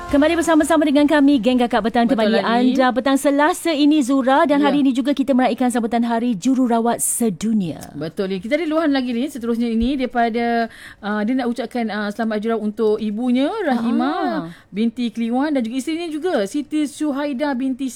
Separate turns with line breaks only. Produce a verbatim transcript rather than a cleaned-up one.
Kembali bersama-sama dengan kami, Geng Kakak Petang, temani anda petang Selasa ini, Zura. Dan ya. hari ini juga kita meraihkan sambutan Hari Jururawat Sedunia.
Betul. Kita ada luahan lagi ni, seterusnya ini daripada uh, dia nak ucapkan uh, selamat jururawat untuk ibunya Rahimah ah. binti Kliwon dan juga isterinya juga Siti Syuhaida binti